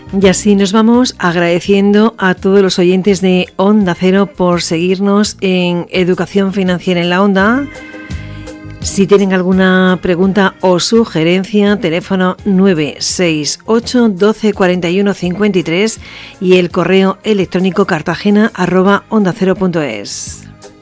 Y así nos vamos agradeciendo a todos los oyentes de Onda Cero por seguirnos en Educación Financiera en la Onda. Si tienen alguna pregunta o sugerencia, teléfono 968 12 41 53 y el correo electrónico cartagena@ondacero.es.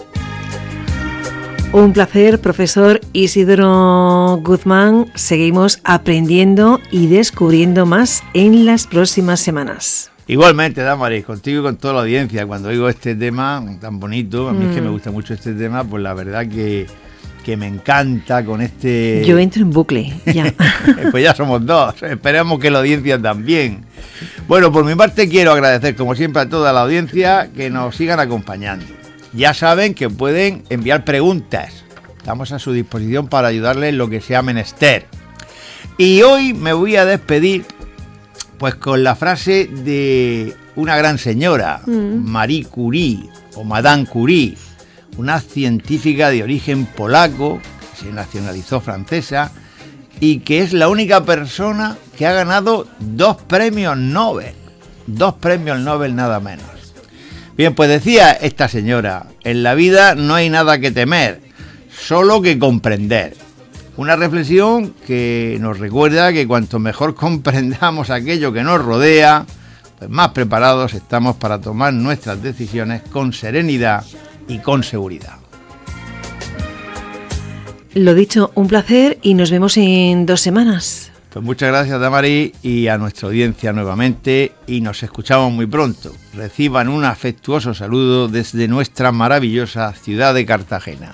Un placer, profesor Isidoro Guzmán. Seguimos aprendiendo y descubriendo más en las próximas semanas. Igualmente, Damaris, contigo y con toda la audiencia. Cuando oigo este tema tan bonito, a mí es que me gusta mucho este tema, pues la verdad que me encanta con este... Yo entro en bucle, ya. Pues ya somos dos, esperemos que la audiencia también. Bueno, por mi parte quiero agradecer como siempre a toda la audiencia que nos sigan acompañando. Ya saben que pueden enviar preguntas. Estamos a su disposición para ayudarles en lo que sea menester. Y hoy me voy a despedir pues con la frase de una gran señora, Marie Curie o Madame Curie, una científica de origen polaco, que se nacionalizó francesa y que es la única persona que ha ganado 2 premios Nobel. 2 premios Nobel nada menos. Bien, pues decía esta señora, en la vida no hay nada que temer, solo que comprender. Una reflexión que nos recuerda que cuanto mejor comprendamos aquello que nos rodea, pues más preparados estamos para tomar nuestras decisiones con serenidad y con seguridad. Lo dicho, un placer y nos vemos en 2 semanas. Pues muchas gracias, Damaris, y a nuestra audiencia nuevamente, y nos escuchamos muy pronto. Reciban un afectuoso saludo desde nuestra maravillosa ciudad de Cartagena.